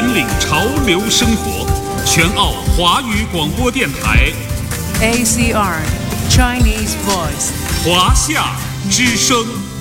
引领潮流生活，全澳华语广播电台 ACR Chinese Voice 华夏之声。